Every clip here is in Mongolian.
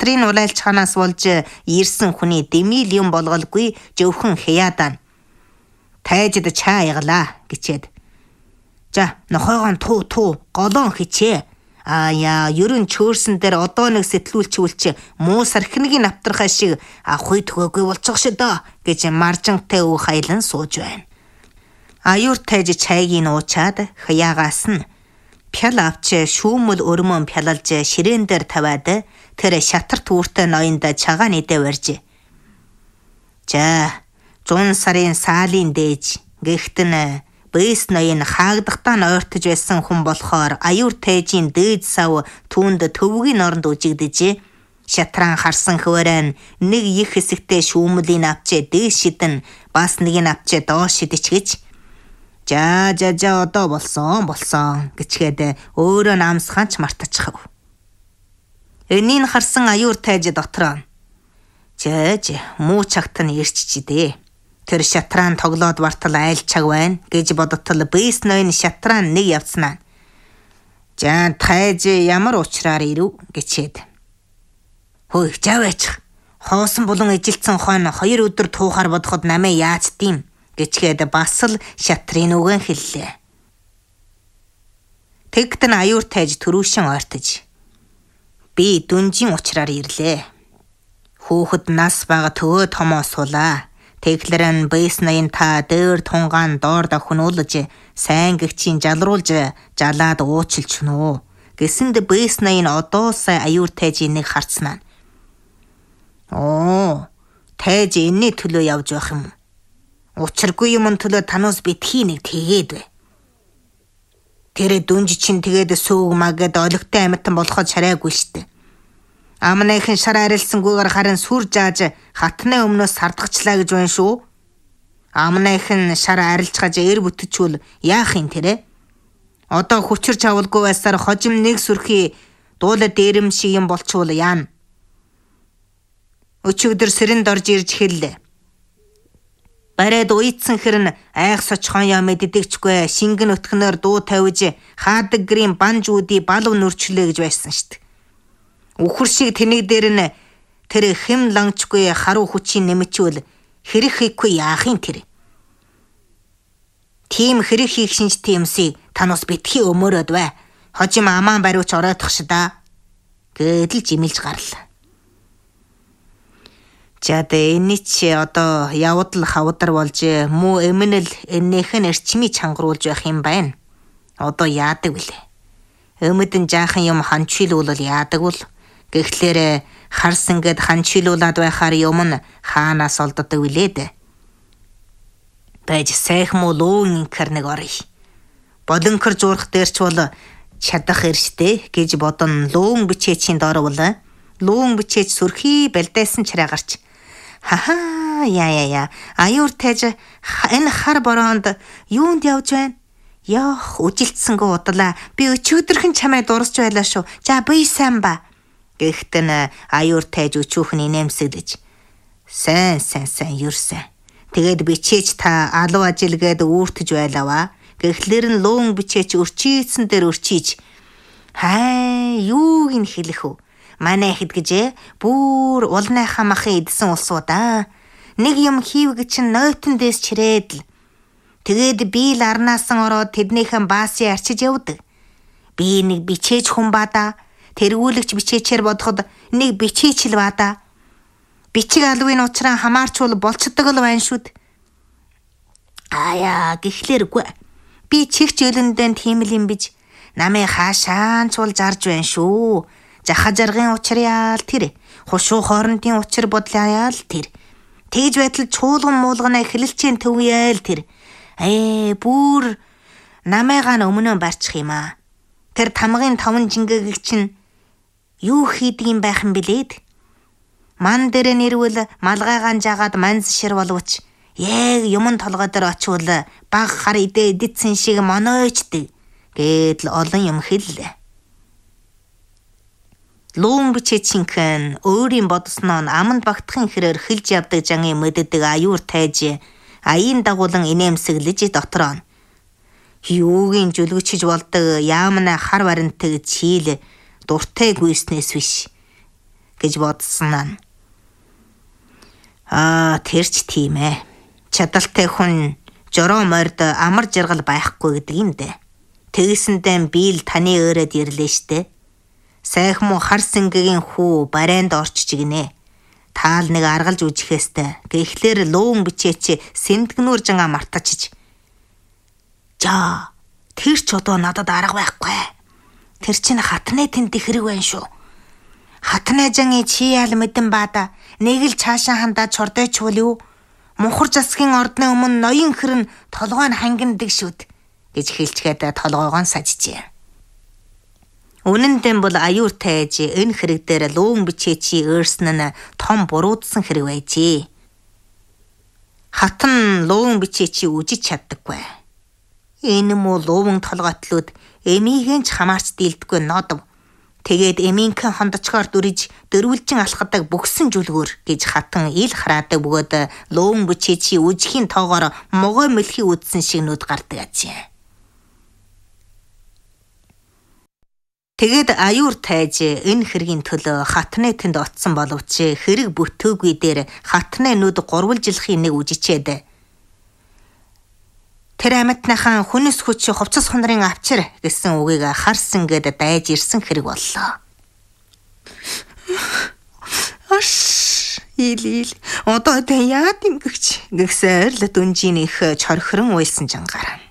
шатрын улайлчханаас болж ирсэн хүний дэмил юм болголгүй жөвхөн хяадан. Тайжид чаа яглаа гэчээд. За нохойгоо туу голон хичээ. Яа ерөн чөөрсөн дээр одоо нэг сэтгүүлчүүлч муу сархиныгийн автрахаа шиг авахыг төгөөгүй болчих шидэ гэж маржантай өв хайлан сууж байна. Аюур тайж чайгийг уучаад хяагаас нь пял авч шүүмэл өрмөн пялалж ширээн дээр тавиад тэр шатар түүртэй ноёнд чагаа нэдэ барьж. За 100 сарын саалын дээж гихтэн бэс ноён хаагдахтаа ойртож байсан хүн болохоор аюур тайжийн дээд сав түүнд төвгийн оронд үжигдэж шатран харсан хөвөрэн нэг их хэсэгтээ шүүмлийн авч дээш шидэн бас нэг нь авч доош шидэж гэж. За одоо болсон гэчгээд өөрөө наамсханч мартачихав. Энийг харсан аюур тайж дотроо. Муу чагт нь ирччихдээ. Тэр шатран тоглоод бартал айлчаг байна гэж бодтол бэс ноён шатран нэг явцнаа. За тайж ямар уучраар ирв гэчээд. Хөөе жаваач. Хоосон булан ижилтсэн хон 2 өдөр туухаар бодоход намайг яаж дим гэчгээд бас л шатрын үгэн хэллээ. Тэгтэн аюур тайж төрүүшин ойртож. Би дүнжин уучраар ирлээ. Хүүхэд нас бага төгөө томоо сулаа. Тэглэрэн бэс ноён та дээр тунгаан доор дахунуулж сайн гэгчийн жалруулж жалаад уучлч нөө. Гэсэнд бэс ноён одоосаа аюур тайжийг нэг харцнаа. Тайж энэний төлөө явж байх юм. Учиргүй юм төлөө танаас битгий нэг тэгээд бай. Тэр дүнж чинь тэгээд сүүг магээд олигтой амтан болоход шараагүй штэ. Амныхын шар арилсангүйгээр харин сүр жааж хатны өмнөөс сардагчлаа гэж байна шүү. Амныхын шар арилчгаж эр бүтчүүл яах юм тэрэ? Одоо хүчирч авалгүй байсаар хожим нэг сүрхий дуулаа дээрэм шиг юм болчвол яана. Өчигдөр сэрэнд орж ирж хэллээ. Барайд уйдсан хэрн айх сочхон яа мэддэгчгүй шингэн өтгнөр дуу тавьж хаадаг гэрийн банж үди балв нүрчлээ гэж байсан штт. Үхэр шиг тэнийг дээр нь тэр хэм лангчгүй харуу хүчийн нэмчүүл хэрэг хийхгүй яах юм тэр. Тим хэрэг хийх шинжтэй юмсыг танаас битгий өмөрөөд бай. Хожим амаан бариуч ороодох шидаа. Гэдэл жимэлж гарлаа. Энэ чи одоо явдал хавдар болж муу эмнэл энэхэн эрчмийг чангаруулж байх юм байна. Одоо яадаг вүлээ. Өмөдөн жаахан юм ханчилуул яадаг бол гэхлээр харсан гэд ханчилуулаад байхаар юм нь хаанаас олддог вүлээд. Байж сайхан муу луун инкер нэг орё. Болонкор зурх дээрч бол чадах ирштэй гэж бодон луун бичээчийн доор бол луун бичээч сүрхий бэлдээсэн чираагарч. Яа. Аюур тайж энэ хар бороонд юунд явж байна? Яах, үжилтсэнгөө удлаа. Би өчигдөрхөн чамайг дурсж байлаа шүү. За бие сайн ба. Гэхдээ аюур тайж өчүүхэн инээмсэглэж. Сайн юрсэн. Тэгээд бичээч та алуу ажилгээд үүртэж байлаа. Гэхлээр нь луун бичээч өрчийдсэн дээр өрчийж. Юуг нь хэлэх вэ? Манай хэд гэжээ бүр улныхаа махын идсэн улсуудаа. Нэг юм хийвэг чинь нойтон дэс чирээд л. Тэгээд би л арнаасан ороод тэднийхэн баасын арчиж явдаг. Би нэг бичээж хүн баада. Тэргүүлэгч бичээчээр бодоход нэг бичээч л баада. Бичиг алуун уучраа хамаарчвал болцдог л байна шүд. Гэхлээргүй. Би чихч өлөндөө тийм л юм бич. Намайг хаашаан чул зарж байна шүү. Жаха жаргын учраа л тэр. Хушуу хоорондын учир бодлоо л тэр. Тэгж байтал чуулган муулгана эхлэлчийн төвьяа л тэр. Бүр намайгаа өмнө барчих юм аа. Тэр тамгын 5 жингээг чинь юу хийдэг юм байх юм бэлээд? Ман дээр нэрвэл малгайгаан жагаад манз шир боловч яг юмн толгой дээр очивол баг хар идэтсэн шиг моноочдөг гэдэл олон юм хэллээ. Луун бичээчинхэн өөрийн бодсноо аманд багтахын хэрээр хэлж явдаг жангийн мэддэг аюур тайж аян дагуулan инээмсэглэж дотроо. Юугийн жүлгчиж болдог яамна хар баримтаг чийл дуртай гүйснээс биш. гэж бодсон. Тэр ч тийм ээ. Чадaltaй хүн жороо морд амар жаргал байхгүй гэдэг юм дээ. Тэгээсэндээ би л таны өрөөд ирлээ штэ. Сайхан муу хар сэнгэгийн хүү барайнд орчиж гинэ. Таал нэг аргалж үжихэстэй. Гэхдээ луун бичээч сэндгнүүр жанга мартачиж. За, тэр ч одоо надад арга байхгүй. Тэр чинь хатны тэнд хэрэг байна шүү. Хатны жанги чи ял мэдэн баада. Нэг л цаашаа хандаад чордойчвол юу? Мухар засгийн ордны өмнө ноён хэрн толгой нь хангинадаг шүд гэж хэлчихэд толгойгоо сажжээ. Үнэн дэм бол аюуртай ээж энэ хэрэг дээр луун бичээчи өөрсөн нь том буруудсан хэрэг байжээ. Хатан луун бичээчи үжиж чаддаггүй. Энэ муу луун толгойтлууд эмигийн ч хамаарч дийлдэггүй нодов. Тэгээд эмийнхэн хондочгоор дүрж дөрвөлжин алхадаг бүгсэн жүлгөр гэж хатан ил хараадаг бөгөөд луун бичээчи үжихийн тоогоор могой мөлхий үдсэн шиг нүд гардаг ажээ. Тэгээд аюур тайж энэ хэргийн төлөө хатны тэнд оцсон боловч хэрэг бүтээгүй дээр хатны нүд гурвалжилахын нэг үжичээд тэр амьтныхан хүнс хүч хувцас хонрын авчир гэсэн үгийг харсан гэд дайж ирсэн хэрэг боллоо. Ил одоо тэ яа димгэгч гэсээр л дүнжийнх чорхрон уйлсан жангаар.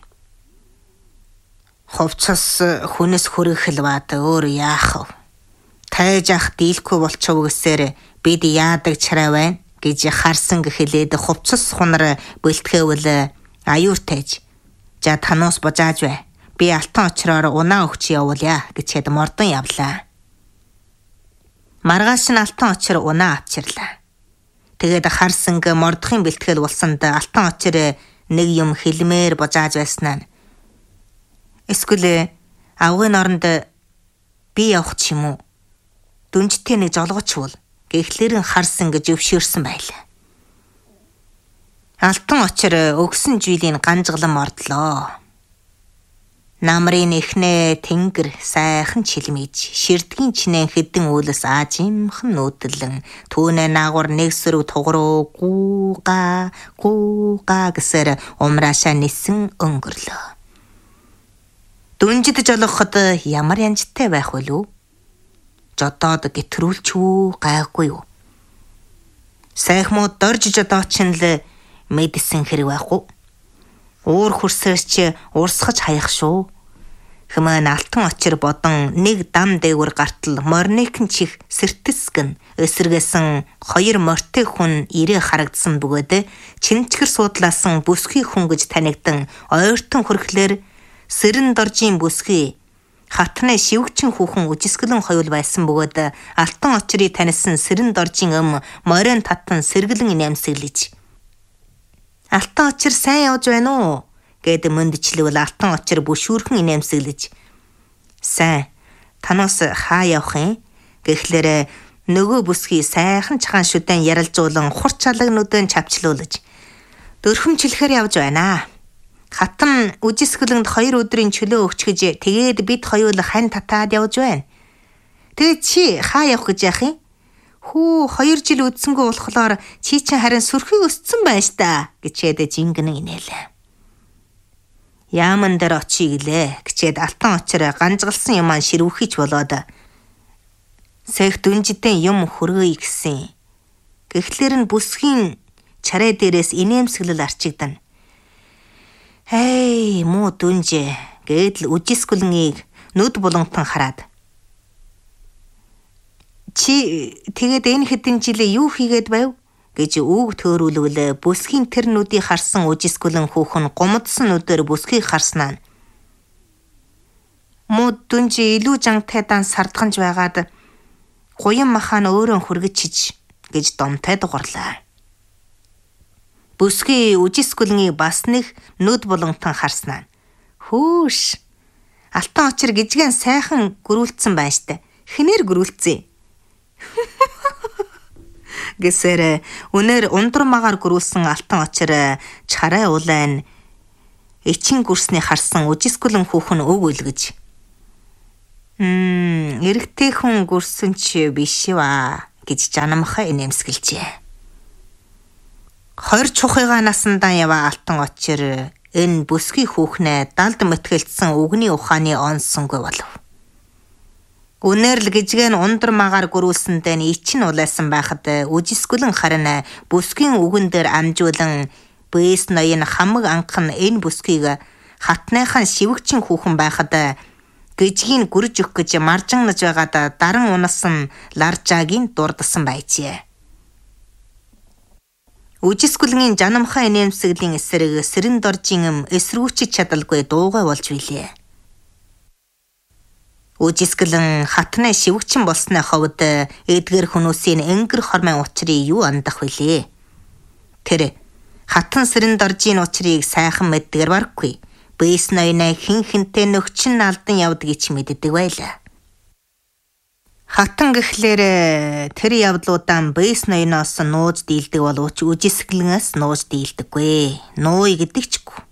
Хувцас хүнс хүрэх л бат өөр яах вэ? Тайж ах дийлэхгүй болчихов гэсээр бид яадаг чараа байна гэж харсан гэхлээд хувцас хунар бэлтгээвэл аюур тайж. За танаас божааж бай. Би алтан очроор унаа өгч явуулъя гэчээд мордон явлаа. Маргааш нь алтан очир унаа авчирлаа. Тэгээд харсанг мордохын бэлтгэл болсонд алтан очир нэг юм хэлмээр божааж байснаа. Эсвэл авгын оронд би явах ч юм уу? Дүнжтэй нэг жолгоч бол гэхлээрэн харсан гэж өвшөөрсөн байлаа. Алтан очир өгсөн зүйлийг ганжглан мордлоо. Намрын эхнээ тэнгэр сайхан чилмэж ширдгийн чинээ хэдэн үүлс аажимхан нүүдэлэн түүнээ наагур нэгсрүү тугруу гууга гэсээр умраашаа нисэн өнгөрлөө. Дүнжид жолгоход ямар янжтай байх вэ лүү? Жодоод гэтрүүлч үү гайгүй юу? Сайхмуу дорж жодооч нь л мэдсэн хэрэг байхгүй. Уур хөрсөөч урсгаж хаях шүү. Хэмээн алтан очир бодон нэг дам дээгүр гартал морникэн чих сэртэсгэн эсэргээсэн хоёр мортэй хүн ирээ харагдсан бөгөөд чинчгэр суудлаасан бүсгүй хүн гэж танигдан ойртон хөрхлөөр сэрэн доржийн бүсгүй хатны шивгчин хүүхэн үжисгэлэн хоёул байсан бөгөөд алтан очирыг таньсан сэрэн доржийн морин татан сэргэлэн нэмсэглэж алтан очир сайн явж байна уу гэд мөндчлөвл алтан очир бүшүүрхэн нэмсэглэж сайн танаас хаа явах юм гэхлээр нөгөө бүсгүй сайхан чахан шүдэн яралжуулан хурц чалагнуудын чавчлуулж дөрхөмчлэхээр явж байна. Хатан үжисгэлэнд 2 өдрийн чөлөө өгч гэж тэгээд бид хоёул хань татаад явж байна. Тэгээд чи хаа явах гэж яах юм? Хүү 2 жил үдсэнгүү болохоор чи чинь харин сүрхий өссөн байна штэ гэчээд жингэн инээлээ. Яаман дээр очие гэлээ гэчээд алтан очир ганжгалсан юмаа ширүүхийч болоод сэх дүнжидэн юм хөргөе гэсэн. Гэхдээ нь бүсгийн чарай дээрээс инээмсэглэл арчигдан. Хей муу дүнжээ гэдэл үжисгэлнийг нүд булантан хараад. Чи тэгээд энэ хэдэн жилээ юу хийгээд байв гэж үг төөрүүлвэл бүсгийн тэр нүдийг харсан үжисгэлэн хүүхэн гомдсон нүдээр бүсгийг харснаа. Муу дүнжээ илүү жангтайдан сардганж байгаад гуян махаан өөрөө хүргэж гэж домтой дугарлаа. Бүсгүй үжисгэлнийг бас нэг нүд булантан харснаа. Хөөш. Алтан очир гижгэн сайхан гөрүүлсэн байна штэ. Хинээр гөрүүлцээ. Гэсээр өнөр ундрмагаар гөрүүлсэн алтан очир чарай улайн эчин гүрсний харсан үжисгэлэн хүүхэн өг үлгэж. Эрэгтэй хүн гүрсэн ч биш ба гэж жанамхаа инээмсэглэжээ. 20 чухыгаа насандаа яваа алтан очир энэ бүсгүй хүүхнээ далд мэтгэлцсэн үгний ухааны онсонгүй болов. Үнээр л гижгэн ундар магаар гөрүүлсэндээ нь ичин улайсан байхад үжисгүлэн харин бүсгийн үгэн дээр амжуулан бэс ноён хамаг анхан энэ бүсгийг хатныхан шивгчин хүүхэн байхад гижгийн гүрж өгөх гэж маржаннаж байгаад даран унасан ларжаагийн дурдсан байжээ. Үжисгүлгийн жанамхаа инээмсэглэлийн эсрэг Сэрэндоржийн эсрүүчиж чадалгүй дуугай болж билээ. Үжисгүлэн хатны шивгчин болсны ховд эдгэр хүмүүсийн энгэр хормын учрыг юу андах вүлээ? Тэр хатан Сэрэндоржийн учрыг сайхан мэддэгэр барахгүй. Бэс ноёноо хин хинтээ нөхчин алдан явдаг гэж мэддэг байлаа. Хатан гэхлээр тэр явдлуудаа бэс ноёноос нууж дийлдэг боловч үжисгэлнээс нууж дийлдэггүй. Нууй гэдэг чгүй.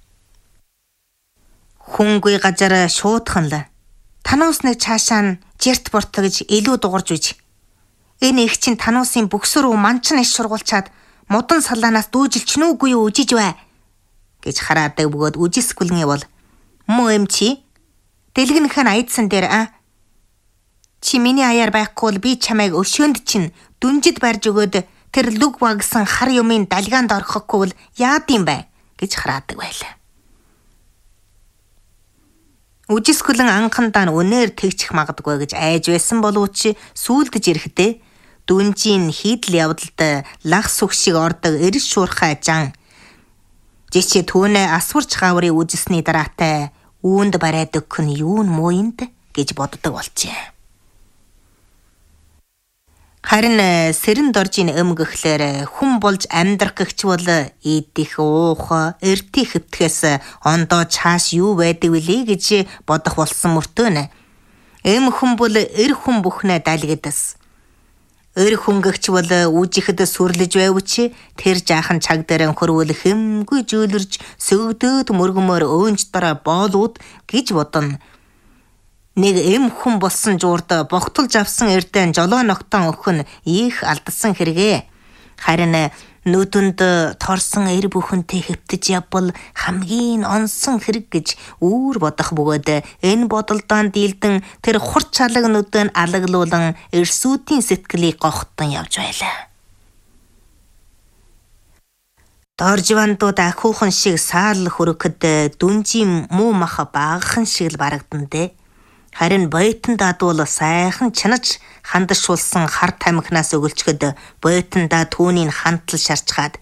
Хүнгүй газар шуудхан л тануус нэг цаашаа нь жерт борто гэж илүү дуурж үж. Энэ их чинь тануусын бөксөр рүү манчин иш сургуулчаад мудан салаанаас дүүжилч нүггүй юу үжиж бай гэж хараадаг бөгөөд үжисгүлний бол муу эм чи дэлгэнхэн айдсан дээр чи миний аяар байхгүй бол би чамайг өшөөнд чинь дүнжид барьж өгөөд тэр лүг багсан хар юмын далгаанд орхохгүй бол яад юм бэ гэж хараадаг байлаа. Үжисгүлэн анхандаа нь үнээр тэгчих магадгүй гэж айж байсан боловч сүүлдэж ирэхдээ дүнжийн хийдэл явдалд лах сүх шиг ордог эрс шуурхай жан жичи түүнээ асварч гаврыг үзсний дараатай үүнд барайд өгөх нь юу н мууинд гэж боддог болжээ. Харин Сэрэндоржийн гэхлээр хүн болж амьдрах гэгч бол идэх уух эртий хөвтгээс ондоо цааш юу байдаг вүлээ гэж бодох болсон мөртөө нэ. Хүн бол хүн бүхнээ далгидас. Хүн гэгч бол үжихэд сүрлэж байвч тэр жаахан цаг дээр хөрвөл хэмгүй жөөлөрж сөгдөөд мөргмөр өөнч дараа боолууд гэж бодно. Нэг хүн болсон жуурд богтолж авсан эрдэн жолоо ногтон өгөх нь их алдсан хэрэгэ. Харин нүдэнд торсон эр бүхэнтэй хэвтэж явбал хамгийн онсон хэрэг гэж үүр бодох бөгөөд энэ бодолдоо дийлдэн тэр хурц чалаг нүдэн алаглуулан эрсүүдийн сэтгэлийг гохтон явж байлаа. Доржвандууд ахуухан шиг саал хөрөхөд дүнжийн муу мах багахан шиг л барагдандэ. Харин бойтон дадуул сайхан чанаж хандшуулсан хар тамхинаас өгөлчгöd бойтондаа түүнийг хантал шарчгаад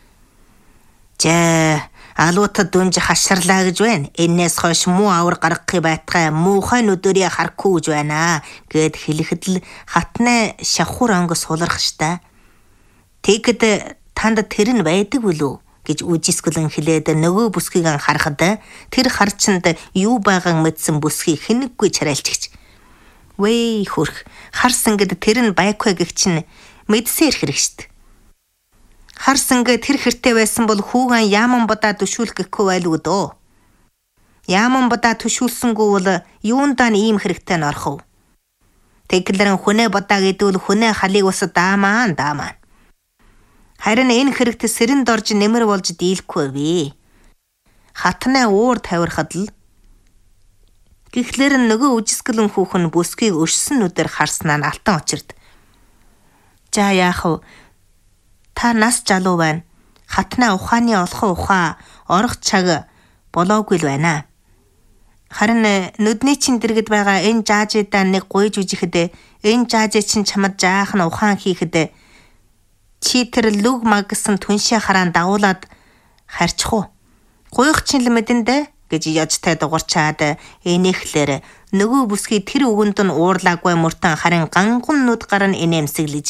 алуутад дүнж хашарлаа гэж байна. Энээс хойш муу авар гаргахыг байтгай муухай нүдэрээ харахгүй гэж байна гэд хэлэхэд л хатны шахуур онгос сулрах штэ. Тэгэд танд тэр нь байдаг бүлүү гэж үжисгүлэн хэлээд нөгөө бүсгийг харахад тэр харчинд юу байгааг мэдсэн бүсгийг хэнэггүй чарайлчигч. Вэй хөрх харсангад тэр нь байхгүй гэх чинь мэдсээр хэрэг штт. Харсангад тэр хэртэй байсан бол хүүгэн яаман бодаа төшүүлэх гэхгүй байлгүй дөө. Яаман бодаа төшүүлсэнгүй бол юундаа ийм хэрэгтэй н орхов. Тэглэрэн хүнээ бодаа гэдүүл хүнээ халыг ус даамаа. Харин энэ хэрэгт Сэрэндорж нэмэр болж дийлэхгүй вэ. Хатны уур тавирахад л гэхлээр нөгөө үжисгэлэн хүүхэн бүсгийг өшсөн нүдээр харснаа нь алтан очирд. За яах вэ? Та нас жалуу байна. Хатны ухааны олхон ухаа орох цаг болоогүй л байна. Харин нүдний чин дэргэд байгаа энэ жаажидаа нэг гуйж үжихэд энэ жаажи чин чамд жаахан ухаан хийхэд чи тэр лүг магсан түншээ хараан дагуулад харчих уу? Гуйх чинь л мэдэндэ гэж яжтай дуурчаад энэхлэр нөгөө бүсгүй тэр өгөнд нь уурлаагүй мөртөн харин гангун нүд гарan инээмсэглэж.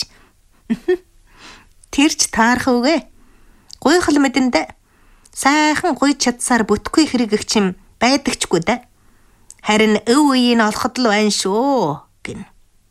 Тэр ч таарах үгэ. Гуйх л мэдэндэ. Сайхан гуйж чадсаар бүтгүй хэрэг их чим байдагчгүй да. Харин өв үеийн олоход л байна шүү гин.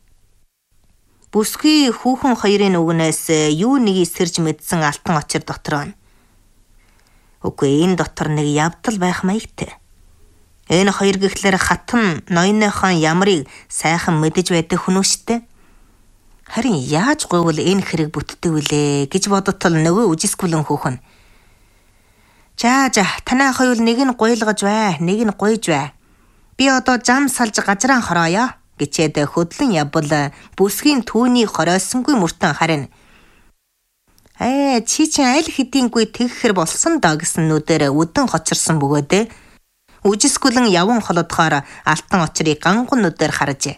Бүсгүй хүүхэн хоёрын үгнээс юу нэг сэрж мэдсэн алтан очир дотор байна. Үгүй энэ дотор нэг явдал байх маягтай. Энэ хоёр гэхлээр хатан ноёныхон ямрыг сайхан мэдэж байдаг хүн үстэй. Харин яаж говьвол энэ хэрэг бүтдэг вүлээ гэж бодтол нөгөө үжисгүлэн хүүхэн. За танай хоёул нэг нь гуйлгаж бай, нэг нь гуйж бай. Би одоо зам салж газраан хорооё гэчээд хөдлөн явбал бүсгийн түүний хоройсонгүй мөртөн харин. Чи чинь аль хэдийнгүй тэгхэр болсон доо гэсэн нүдээр үдэн хоцорсон бөгөөд үжисгүлэн яван холодохоор алтан очрыг ганган нүдээр харжээ.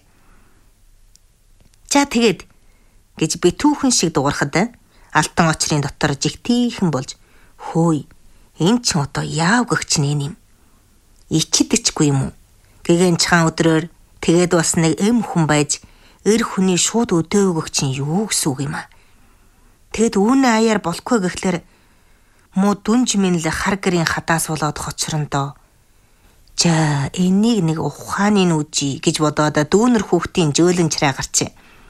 За тэгээд гэж би түүхэн шиг дуурахад алтан очрын дотор жигтийхэн болж хөөе энэ ч одоо яав гэгч нэм ичдэгчгүй юм уу гэгэн чаан өдрөөр тэгээд бас нэг эм хүн байж эр хүний шууд өдөөгөх чинь юу гэсэн үг юм аа. Тэгэд үүнэ аяар болохгүй гэхлээр муу дүнж минь л хар гэрийн хадаас болоод хочрондоо. За энийг нэг ухааны нүжи гэж бодоод дүүнэр хүүхдийн жөөлөн чирээ гарчээ.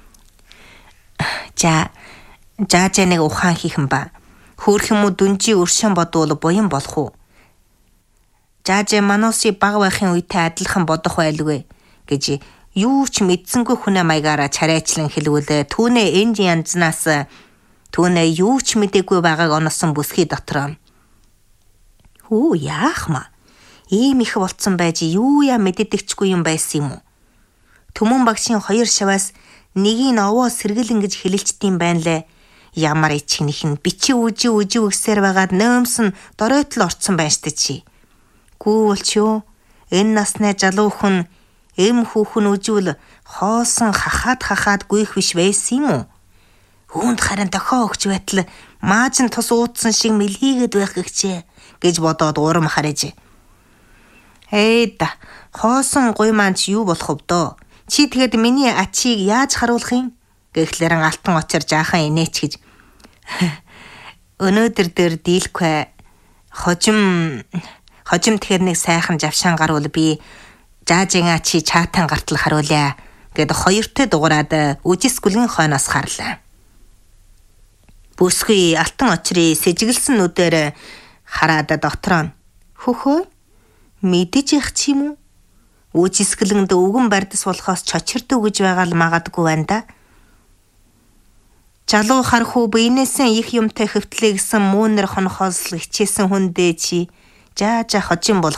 За нэг ухаан хийхэн ба. Хөөх юм уу дүнжи өршөн бодвол буян болох уу? Манууси баг байхын үетэй адилхан бодох байлгүй гэж юу ч мэдсэнгүй хүнээ маягаараа чарайчлан хэлвэлээ түүнээ энд янзнаас түүнээ юу ч мэдээгүй байгааг оносон бүсгий дотор. Хүү яах маа? Ийм их болцсон байж юу яа мэддэгчгүй юм байсан юм уу? Түмэн багшийн 2 шаваас нэгийг овоо сэргэлэн гэж хэлэлцдэм байна лээ. Ямар ичгнэх нь бичи үжи үгсээр байгаад нөөмсөн доройтол орцсон байна штэ чи. Гүүвэлч юу? Энэ насны залуу хүн эм хүүхэн үжвэл хоосон хахаад гүйх биш байсан юм уу? Үүнд харин дохоо өгч байтал маажин тус уудсан шиг мэлхийгээд байх гэгчээ гэж бодоод урам харж. Хоосон гуй маань ч юу болох вэ дөө? Чи тэгэд миний ачийг яаж харуулах юм? Гэхлээр алтан очир жаахан инээч гэж. Өнөөдөр дээр дийлэхгүй. Хожим тэгэхээр нэг сайхан завшаан гарвал би жаажин ачи чаатан гартал харуулъя гэд 2-т дугаараад үжисгүлэн хойноос харлаа. Бүсгүй алтан очрыг сэжиглсэн нүдээр хараад дотроо хөхөө мэдэж явах ч юм уу? Үжисгэлэнд өвгөн бардас болохоос чочирд өгж байгаа л магадгүй байна да. Залуу хар хүү биенээсээ их юмтай хөвтлээ гэсэн муунэр хонохоос хичээсэн хүндээ чи жаажа хожим болох